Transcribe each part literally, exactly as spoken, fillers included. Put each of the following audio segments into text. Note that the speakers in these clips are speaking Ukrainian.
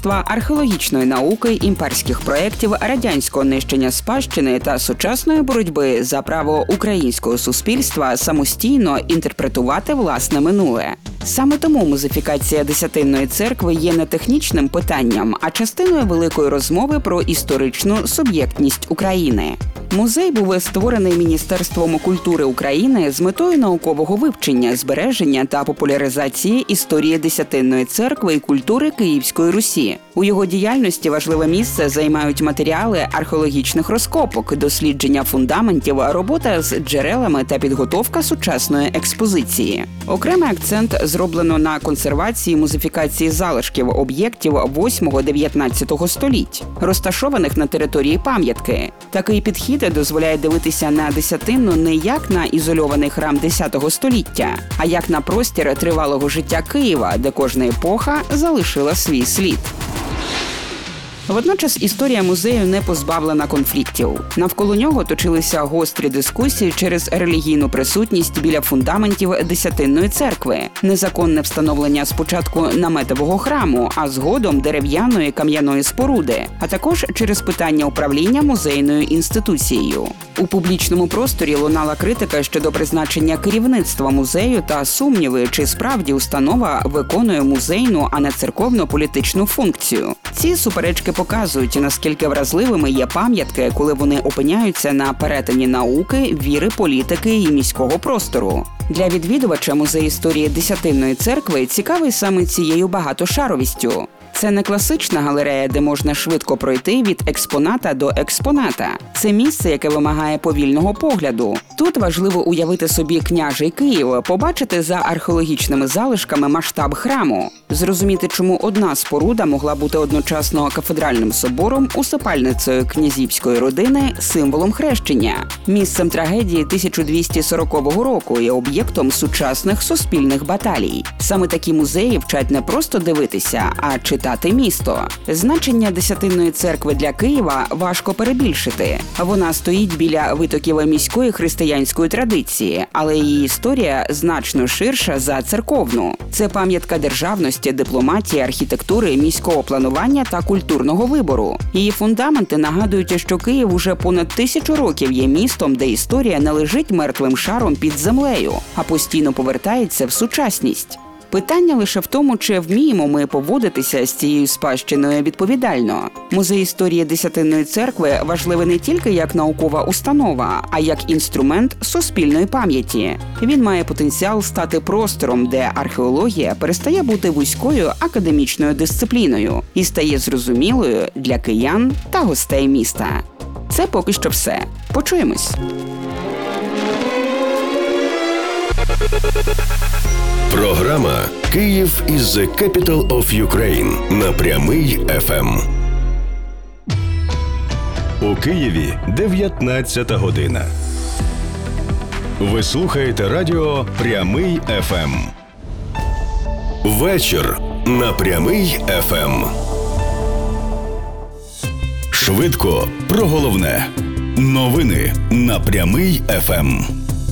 мистецтва, археологічної науки, імперських проєктів, радянського нищення спадщини та сучасної боротьби за право українського суспільства самостійно інтерпретувати власне минуле. Саме тому музифікація Десятинної церкви є не технічним питанням, а частиною великої розмови про історичну суб'єктність України. Музей був створений Міністерством культури України з метою наукового вивчення, збереження та популяризації історії Десятинної церкви і культури Київської Русі. У його діяльності важливе місце займають матеріали археологічних розкопок, дослідження фундаментів, робота з джерелами та підготовка сучасної експозиції. Окремий акцент зроблено на консервації музифікації залишків об'єктів восьмого-дев'ятнадцятого століть, розташованих на території пам'ятки. Такий підхід дозволяє дивитися на Десятинну не як на ізольований храм десятого століття, а як на простір тривалого життя Києва, де кожна епоха залишила свій слід. Водночас історія музею не позбавлена конфліктів. Навколо нього точилися гострі дискусії через релігійну присутність біля фундаментів Десятинної церкви, незаконне встановлення спочатку наметового храму, а згодом дерев'яної кам'яної споруди, а також через питання управління музейною інституцією. У публічному просторі лунала критика щодо призначення керівництва музею та сумніви, чи справді установа виконує музейну, а не церковно-політичну функцію. Ці суперечки показують, наскільки вразливими є пам'ятки, коли вони опиняються на перетині науки, віри, політики і міського простору. Для відвідувача музей історії Десятинної церкви цікавий саме цією багатошаровістю. Це не класична галерея, де можна швидко пройти від експоната до експоната. Це місце, яке вимагає повільного погляду. Тут важливо уявити собі княжий Київ, побачити за археологічними залишками масштаб храму, зрозуміти, чому одна споруда могла бути одночасно кафедральним собором, усипальницею князівської родини, символом хрещення, місцем трагедії тисяча двісті сорокового року і об'єктом сучасних суспільних баталій. Саме такі музеї вчать не просто дивитися, а читати місто. Значення Десятинної церкви для Києва важко перебільшити. Вона стоїть біля витоків міської християнської традиції, але її історія значно ширша за церковну. Це пам'ятка державності, дипломатії, архітектури, міського планування та культурного вибору. Її фундаменти нагадують, що Київ уже понад тисячу років є містом, де історія не лежить мертвим шаром під землею, а постійно повертається в сучасність. Питання лише в тому, чи вміємо ми поводитися з цією спадщиною відповідально. Музей історії Десятинної церкви важливий не тільки як наукова установа, а як інструмент суспільної пам'яті. Він має потенціал стати простором, де археологія перестає бути вузькою академічною дисципліною і стає зрозумілою для киян та гостей міста. Це поки що все. Почуємось! Програма «Київ is the capital of Ukraine» на Прямий еф ем. У Києві дев'ятнадцята година. Ви слухаєте радіо Прямий еф ем. Вечір на Прямий еф ем. Швидко про головне. Новини на Прямий еф ем.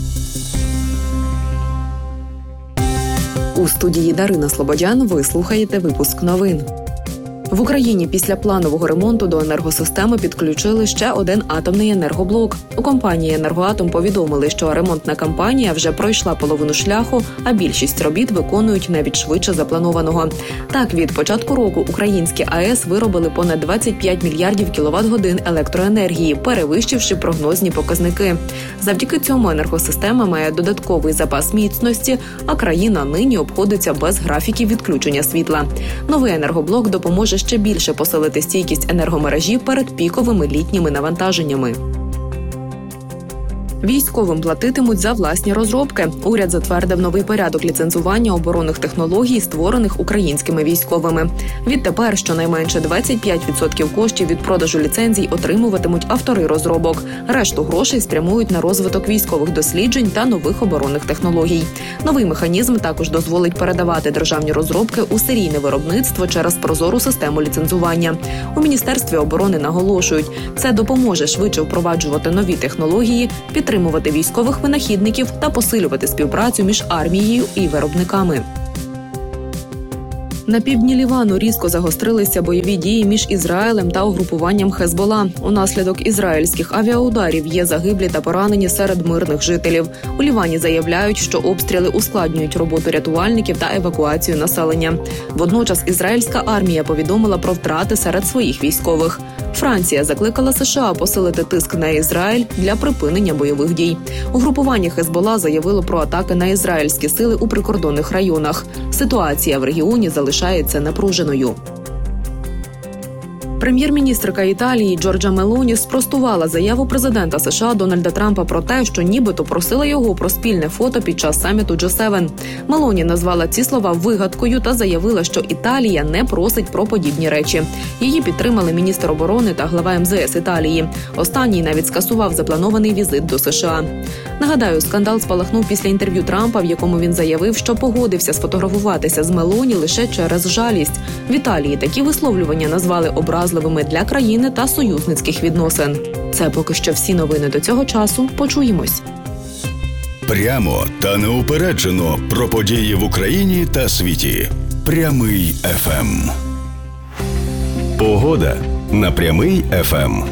У студії Дарина Слободян ви слухаєте випуск новин. В Україні після планового ремонту до енергосистеми підключили ще один атомний енергоблок. У компанії «Енергоатом» повідомили, що ремонтна кампанія вже пройшла половину шляху, а більшість робіт виконують навіть швидше запланованого. Так, від початку року українські АЕС виробили понад двадцять п'ять мільярдів кіловат-годин електроенергії, перевищивши прогнозні показники. Завдяки цьому енергосистема має додатковий запас міцності, а країна нині обходиться без графіків відключення світла. Новий енергоблок допоможе ще більше посилити стійкість енергомережі перед піковими літніми навантаженнями. Військовим платитимуть за власні розробки. Уряд затвердив новий порядок ліцензування оборонних технологій, створених українськими військовими. Відтепер щонайменше двадцять п'ять відсотків коштів від продажу ліцензій отримуватимуть автори розробок. Решту грошей спрямують на розвиток військових досліджень та нових оборонних технологій. Новий механізм також дозволить передавати державні розробки у серійне виробництво через прозору систему ліцензування. У Міністерстві оборони наголошують, це допоможе швидше впроваджувати нові технології, підтримувати військових винахідників та посилювати співпрацю між армією і виробниками. На півдні Лівану різко загострилися бойові дії між Ізраїлем та угрупуванням Хезбола. Унаслідок ізраїльських авіаударів є загиблі та поранені серед мирних жителів. У Лівані заявляють, що обстріли ускладнюють роботу рятувальників та евакуацію населення. Водночас ізраїльська армія повідомила про втрати серед своїх військових. Франція закликала США посилити тиск на Ізраїль для припинення бойових дій. Угрупування Хезбола заявило про атаки на ізраїльські сили у прикордонних районах. Ситуація в регіоні залишається напруженою. Прем'єр-міністрка Італії Джорджа Мелоні спростувала заяву президента США Дональда Трампа про те, що нібито просила його про спільне фото під час саміту джі севен. Мелоні назвала ці слова вигадкою та заявила, що Італія не просить про подібні речі. Її підтримали міністр оборони та глава ем зе ес Італії. Останній навіть скасував запланований візит до США. Нагадаю, скандал спалахнув після інтерв'ю Трампа, в якому він заявив, що погодився сфотографуватися з Мелоні лише через жалість. В Італії такі висловлювання назвали образливими для країни та союзницьких відносин. Це поки що всі новини до цього часу. Почуємось. Прямо та неупереджено про події в Україні та світі. Прямий еф ем. Погода на Прямий еф ем.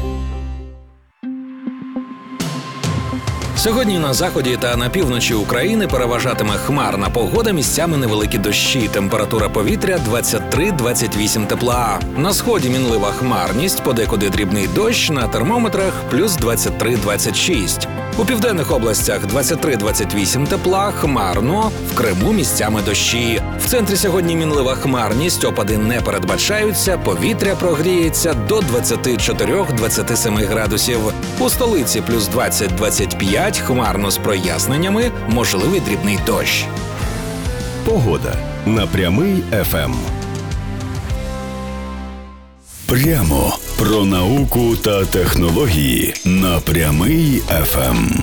Сьогодні на заході та на півночі України переважатиме хмарна погода, місцями невеликі дощі. Температура повітря двадцять три - двадцять вісім тепла. На сході мінлива хмарність, подекуди дрібний дощ, на термометрах плюс двадцять три - двадцять шість. У південних областях двадцять три - двадцять вісім тепла, хмарно, в Криму місцями дощі. В центрі сьогодні мінлива хмарність, опади не передбачаються, повітря прогріється до двадцять чотири - двадцять сім градусів. У столиці плюс двадцять - двадцять п'ять, хмарно з проясненнями, можливий дрібний дощ. Погода на Прямий еф ем. Прямо про науку та технології на Прямий еф ем.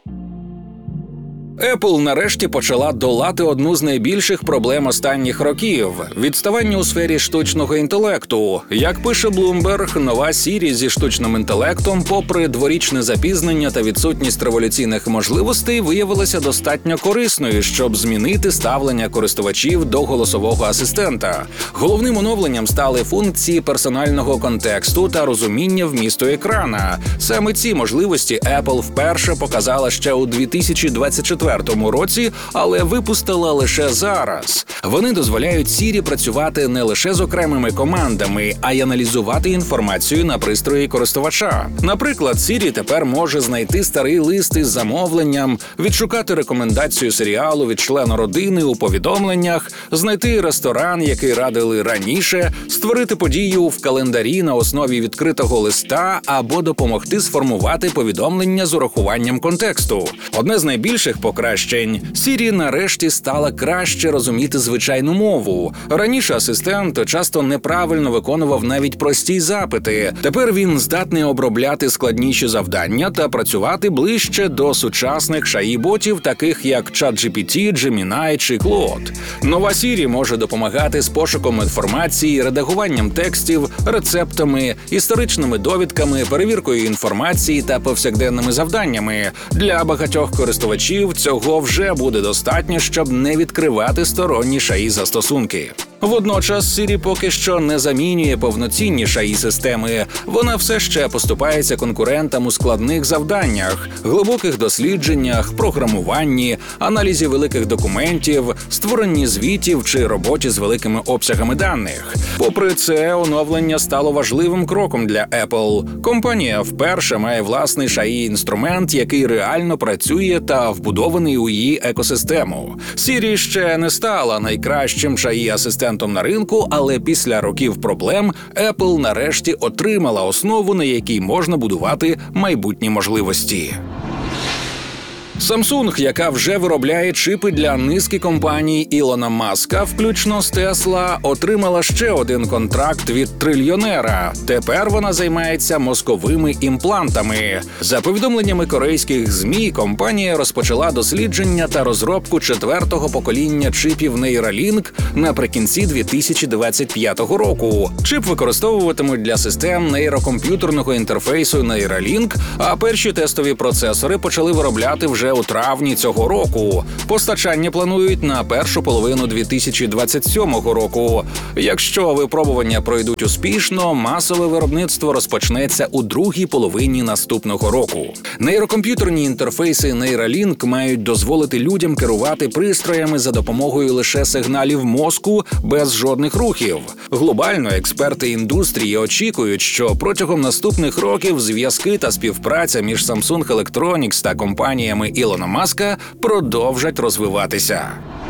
Apple нарешті почала долати одну з найбільших проблем останніх років – відставання у сфері штучного інтелекту. Як пише Bloomberg, нова Siri зі штучним інтелектом, попри дворічне запізнення та відсутність революційних можливостей, виявилася достатньо корисною, щоб змінити ставлення користувачів до голосового асистента. Головним оновленням стали функції персонального контексту та розуміння вмісту екрана. Саме ці можливості Apple вперше показала ще у дві тисячі двадцять четвертому році, але випустила лише зараз. Вони дозволяють Siri працювати не лише з окремими командами, а й аналізувати інформацію на пристрої користувача. Наприклад, Siri тепер може знайти старий лист із замовленням, відшукати рекомендацію серіалу від члена родини у повідомленнях, знайти ресторан, який радили раніше, створити подію в календарі на основі відкритого листа або допомогти сформувати повідомлення з урахуванням контексту. Одне з найбільших покращень – Siri нарешті стала краще розуміти звичайну мову. Раніше асистент часто неправильно виконував навіть прості запити. Тепер він здатний обробляти складніші завдання та працювати ближче до сучасних шей ай-ботів, таких як ChatGPT, Gemini чи Claude. Нова Siri може допомагати з пошуком інформації, редагуванням текстів, рецептами, історичними довідками, перевіркою інформації та повсякденними завданнями. Для багатьох користувачів цього вже буде достатньо, щоб не відкривати сторонні шей ай-застосунки. Водночас Siri поки що не замінює повноцінні шей ай-системи. Вона все ще поступається конкурентам у складних завданнях, глибоких дослідженнях, програмуванні, аналізі великих документів, створенні звітів чи роботі з великими обсягами даних. Попри це, оновлення стало важливим кроком для Apple. Компанія вперше має власний шей ай-інструмент, який реально працює та вбудований у її екосистему. Siri ще не стала найкращим шей ай-асистентом на ринку, але після років проблем Apple нарешті отримала основу, на якій можна будувати майбутні можливості. Samsung, яка вже виробляє чипи для низки компаній Ілона Маска, включно з Tesla, отримала ще один контракт від трильйонера. Тепер вона займається мозковими імплантами. За повідомленнями корейських ЗМІ, компанія розпочала дослідження та розробку четвертого покоління чипів Neuralink наприкінці дві тисячі двадцять п'ятого року. Чип використовуватимуть для систем нейрокомп'ютерного інтерфейсу Neuralink, а перші тестові процесори почали виробляти вже вже у травні цього року. Постачання планують на першу половину дві тисячі двадцять сьомого року. Якщо випробування пройдуть успішно, масове виробництво розпочнеться у другій половині наступного року. Нейрокомп'ютерні інтерфейси Neuralink мають дозволити людям керувати пристроями за допомогою лише сигналів мозку без жодних рухів. Глобально експерти індустрії очікують, що протягом наступних років зв'язки та співпраця між Samsung Electronics та компаніями Ілона Маска продовжать розвиватися.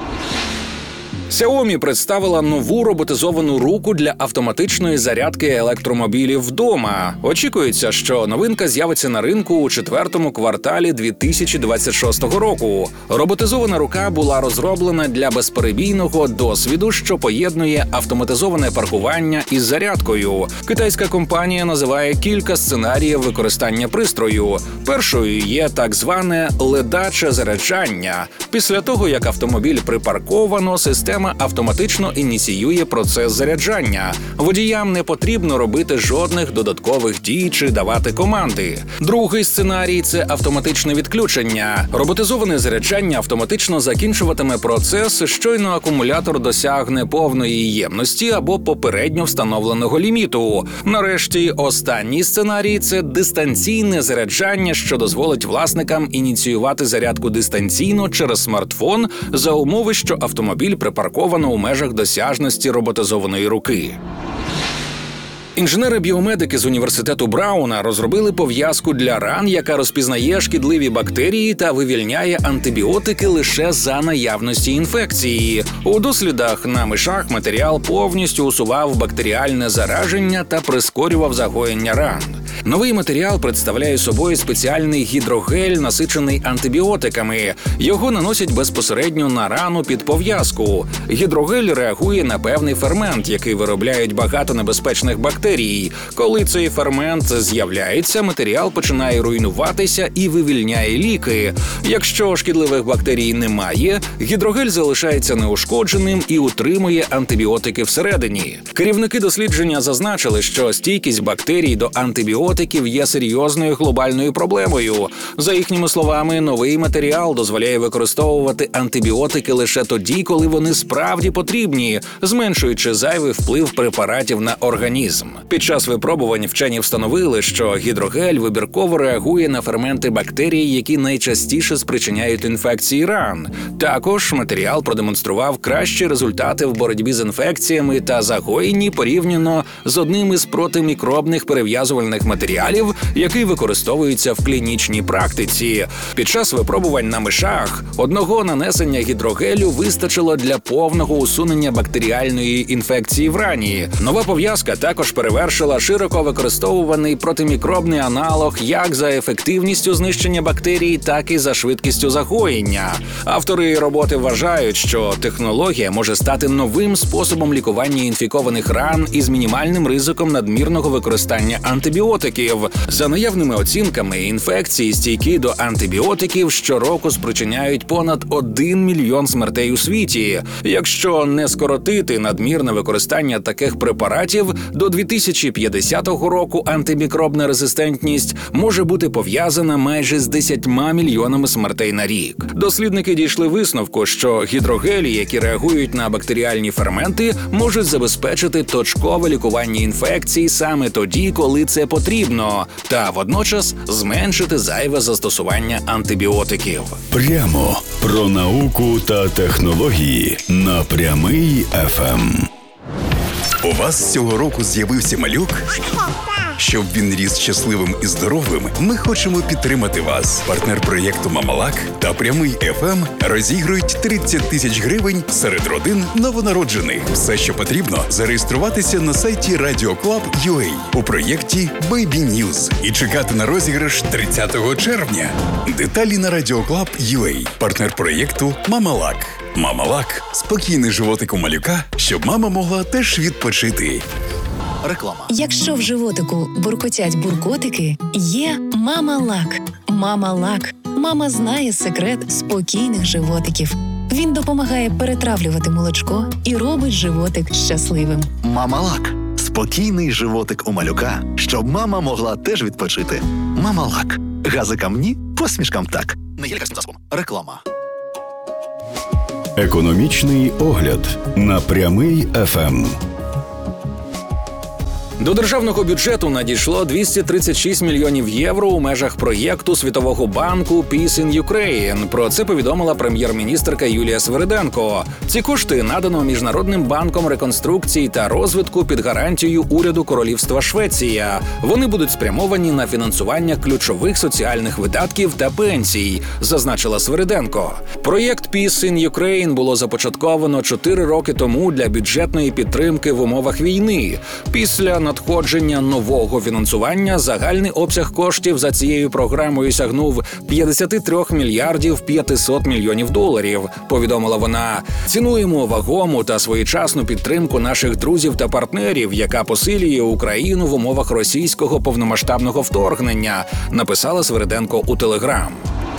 Xiaomi представила нову роботизовану руку для автоматичної зарядки електромобілів вдома. Очікується, що новинка з'явиться на ринку у четвертому кварталі дві тисячі двадцять шостого року. Роботизована рука була розроблена для безперебійного досвіду, що поєднує автоматизоване паркування із зарядкою. Китайська компанія називає кілька сценаріїв використання пристрою. Першою є так зване ледаче заряджання. Після того, як автомобіль припарковано, система автоматично ініціює процес заряджання. Водіям не потрібно робити жодних додаткових дій чи давати команди. Другий сценарій – це автоматичне відключення. Роботизоване заряджання автоматично закінчуватиме процес, щойно акумулятор досягне повної ємності або попередньо встановленого ліміту. Нарешті, останній сценарій – це дистанційне заряджання, що дозволить власникам ініціювати зарядку дистанційно через смартфон за умови, що автомобіль припарковано у межах досяжності роботизованої руки. Інженери-біомедики з університету Брауна розробили пов'язку для ран, яка розпізнає шкідливі бактерії та вивільняє антибіотики лише за наявності інфекції. У дослідах на мишах матеріал повністю усував бактеріальне зараження та прискорював загоєння ран. Новий матеріал представляє собою спеціальний гідрогель, насичений антибіотиками. Його наносять безпосередньо на рану під пов'язку. Гідрогель реагує на певний фермент, який виробляють багато небезпечних бактерій. Коли цей фермент з'являється, матеріал починає руйнуватися і вивільняє ліки. Якщо шкідливих бактерій немає, гідрогель залишається неушкодженим і утримує антибіотики всередині. Керівники дослідження зазначили, що стійкість бактерій до антибіотиків є серйозною глобальною проблемою. За їхніми словами, новий матеріал дозволяє використовувати антибіотики лише тоді, коли вони справді потрібні, зменшуючи зайвий вплив препаратів на організм. Під час випробувань вчені встановили, що гідрогель вибірково реагує на ферменти бактерій, які найчастіше спричиняють інфекції ран. Також матеріал продемонстрував кращі результати в боротьбі з інфекціями та загоєнні порівняно з одним із протимікробних перев'язувальних матеріалів, який використовується в клінічній практиці. Під час випробувань на мишах одного нанесення гідрогелю вистачило для повного усунення бактеріальної інфекції в рані. Нова пов'язка також перевершила широко використовуваний протимікробний аналог як за ефективністю знищення бактерій, так і за швидкістю загоєння. Автори роботи вважають, що технологія може стати новим способом лікування інфікованих ран із мінімальним ризиком надмірного використання антибіотиків. За наявними оцінками, інфекції, стійкі до антибіотиків, щороку спричиняють понад один мільйон смертей у світі. Якщо не скоротити надмірне використання таких препаратів, до дві тисячі п'ятдесятого року антимікробна резистентність може бути пов'язана майже з десятьма мільйонами смертей на рік. Дослідники дійшли висновку, що гідрогелі, які реагують на бактеріальні ферменти, можуть забезпечити точкове лікування інфекцій саме тоді, коли це потрібно, та водночас зменшити зайве застосування антибіотиків. Прямо про науку та технології на Прямий еф ем. У вас цього року з'явився малюк? Щоб він ріс щасливим і здоровим, ми хочемо підтримати вас. Партнер проєкту «Мамалак» та Прямий еф ем розігрують тридцять тисяч гривень серед родин новонароджених. Все, що потрібно, зареєструватися на сайті радіо клаб крапка ю а у проєкті «Baby News» і чекати на розіграш тридцятого червня. Деталі на радіо клаб крапка ю а. Партнер проєкту «Мамалак». «Мамалак» – спокійний животик у малюка, щоб мама могла теж відпочити. Реклама. Якщо в животику буркотять буркотики, є «Мамалак». «Мамалак». Мама знає секрет спокійних животиків. Він допомагає перетравлювати молочко і робить животик щасливим. Мамалак. Спокійний животик у малюка, щоб мама могла теж відпочити. Мамалак. Газикам ні, посмішкам так. не є лікарським засобом. Реклама. Економічний огляд на Прямий еф ем. До державного бюджету надійшло двісті тридцять шість мільйонів євро у межах проєкту Світового банку Peace in Ukraine. Про це повідомила прем'єр-міністерка Юлія Свериденко. Ці кошти надано Міжнародним банком реконструкції та розвитку під гарантією уряду Королівства Швеція. Вони будуть спрямовані на фінансування ключових соціальних видатків та пенсій, зазначила Свериденко. Проєкт Peace in Ukraine було започатковано чотири роки тому для бюджетної підтримки в умовах війни. Після надходження нового фінансування загальний обсяг коштів за цією програмою сягнув п'ятдесят три мільярдів п'ятсот мільйонів доларів, повідомила вона. Цінуємо вагому та своєчасну підтримку наших друзів та партнерів, яка посилює Україну в умовах російського повномасштабного вторгнення, написала Свериденко у Телеграм.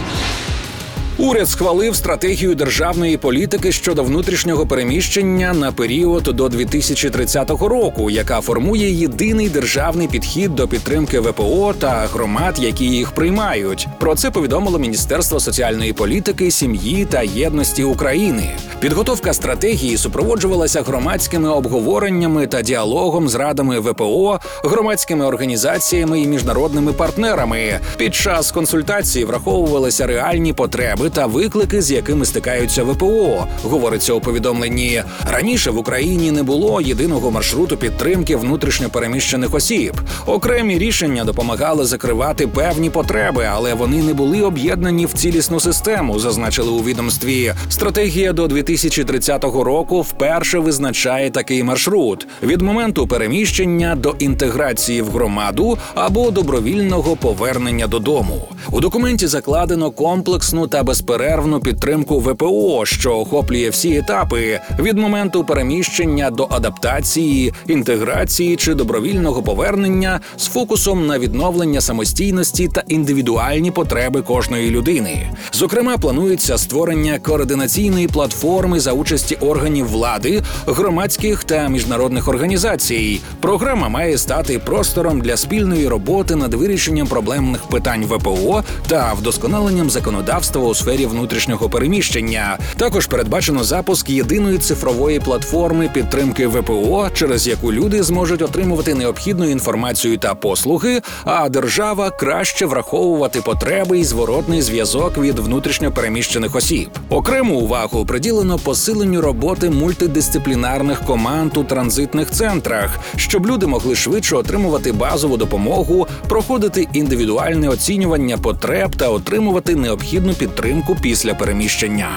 Уряд схвалив стратегію державної політики щодо внутрішнього переміщення на період до дві тисячі тридцятого року, яка формує єдиний державний підхід до підтримки ве пе о та громад, які їх приймають. Про це повідомило Міністерство соціальної політики, сім'ї та єдності України. Підготовка стратегії супроводжувалася громадськими обговореннями та діалогом з радами ве пе о, громадськими організаціями і міжнародними партнерами. Під час консультацій враховувалися реальні потреби та виклики, з якими стикаються ве пе о, говориться у повідомленні. Раніше в Україні не було єдиного маршруту підтримки внутрішньо переміщених осіб. Окремі рішення допомагали закривати певні потреби, але вони не були об'єднані в цілісну систему, зазначили у відомстві. Стратегія до дві тисячі тридцятого року вперше визначає такий маршрут – від моменту переміщення до інтеграції в громаду або добровільного повернення додому. У документі закладено комплексну та безперервну підтримку ве пе о, що охоплює всі етапи – від моменту переміщення до адаптації, інтеграції чи добровільного повернення з фокусом на відновлення самостійності та індивідуальні потреби кожної людини. Зокрема, планується створення координаційної платформи за участі органів влади, громадських та міжнародних організацій. Програма має стати простором для спільної роботи над вирішенням проблемних питань ве пе о та вдосконаленням законодавства у сфері внутрішнього переміщення. Також передбачено запуск єдиної цифрової платформи підтримки ве пе о, через яку люди зможуть отримувати необхідну інформацію та послуги, а держава краще враховувати потреби і зворотний зв'язок від внутрішньо переміщених осіб. Окрему увагу приділено посиленню роботи мультидисциплінарних команд у транзитних центрах, щоб люди могли швидше отримувати базову допомогу, проходити індивідуальне оцінювання потреб та отримувати необхідну підтримку після переміщення.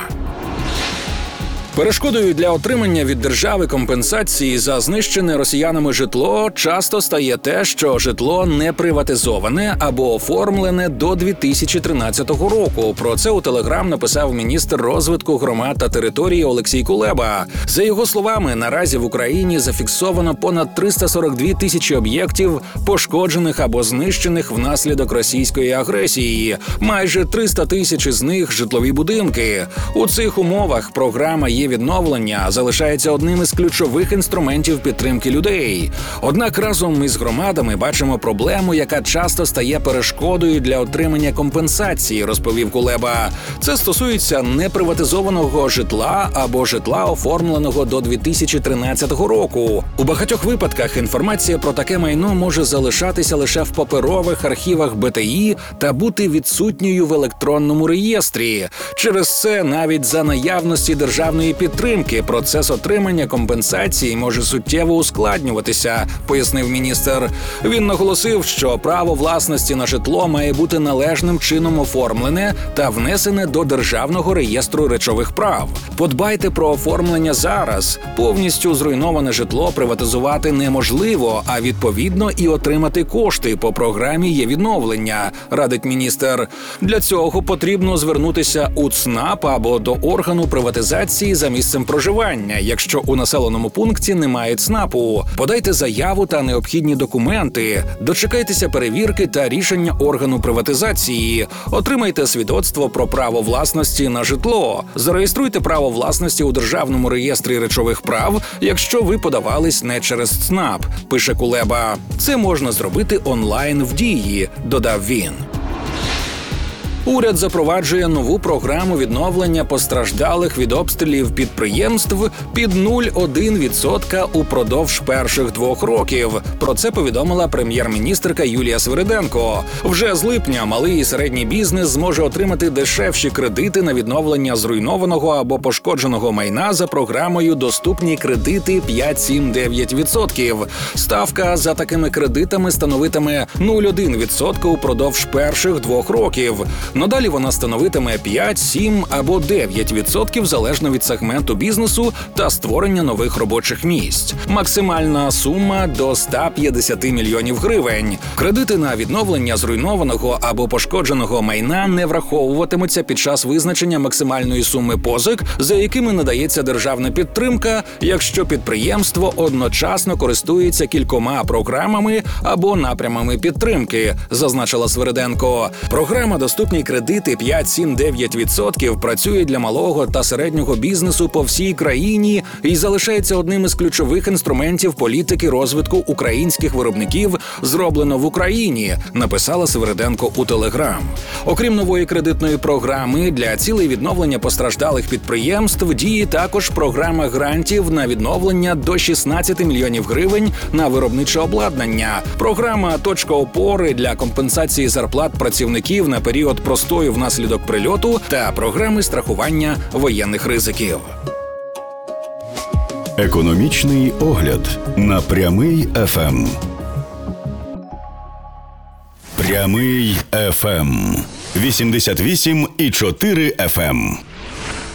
Перешкодою для отримання від держави компенсації за знищене росіянами житло часто стає те, що житло не приватизоване або оформлене до дві тисячі тринадцятого року. Про це у Телеграм написав міністр розвитку громад та території Олексій Кулеба. За його словами, наразі в Україні зафіксовано понад триста сорок дві тисячі об'єктів, пошкоджених або знищених внаслідок російської агресії. Майже триста тисяч із них – житлові будинки. У цих умовах програма є відновлення залишається одним із ключових інструментів підтримки людей. Однак разом із громадами бачимо проблему, яка часто стає перешкодою для отримання компенсації, розповів Кулеба. Це стосується неприватизованого житла або житла, оформленого до дві тисячі тринадцятого року. У багатьох випадках інформація про таке майно може залишатися лише в паперових архівах бе те і та бути відсутньою в електронному реєстрі. Через це навіть за наявності державної підтримки процес отримання компенсації може суттєво ускладнюватися, пояснив міністр. Він наголосив, що право власності на житло має бути належним чином оформлене та внесене до Державного реєстру речових прав. Подбайте про оформлення зараз. Повністю зруйноване житло приватизувати неможливо, а відповідно і отримати кошти по програмі є відновлення, радить міністр. Для цього потрібно звернутися у ЦНАП або до органу приватизації за місцем проживання, якщо у населеному пункті немає ЦНАПу. Подайте заяву та необхідні документи, дочекайтеся перевірки та рішення органу приватизації, отримайте свідоцтво про право власності на житло, зареєструйте право власності у Державному реєстрі речових прав, якщо ви подавались не через ЦНАП, пише Кулеба. Це можна зробити онлайн в Дії, додав він. Уряд запроваджує нову програму відновлення постраждалих від обстрілів підприємств під нуль цілих одна десята відсотка упродовж перших двох років. Про це повідомила прем'єр-міністерка Юлія Свириденко. Вже з липня малий і середній бізнес зможе отримати дешевші кредити на відновлення зруйнованого або пошкодженого майна за програмою «Доступні кредити п'ять, сім, дев'ять відсотків». Ставка за такими кредитами становитиме нуль цілих одна десята відсотка упродовж перших двох років. Надалі вона становитиме п'ять, сім або дев'ять відсотків залежно від сегменту бізнесу та створення нових робочих місць. Максимальна сума до ста п'ятдесяти мільйонів гривень. Кредити на відновлення зруйнованого або пошкодженого майна не враховуватимуться під час визначення максимальної суми позик, за якими надається державна підтримка, якщо підприємство одночасно користується кількома програмами або напрямами підтримки, зазначила Свириденко. Програма «Доступні кредити п'ять, сім, дев'ять відсотків» працює для малого та середнього бізнесу по всій країні і залишається одним із ключових інструментів політики розвитку українських виробників «Зроблено в Україні», написала Свириденко у Телеграм. Окрім нової кредитної програми, для цілей відновлення постраждалих підприємств діє також програма грантів на відновлення до шістнадцяти мільйонів гривень на виробниче обладнання, програма «Точка опори» для компенсації зарплат працівників на період простою внаслідок прильоту та програми страхування воєнних ризиків. Економічний огляд на Прямий еф ем. Прямий еф ем. вісімдесят вісім і чотири еф ем.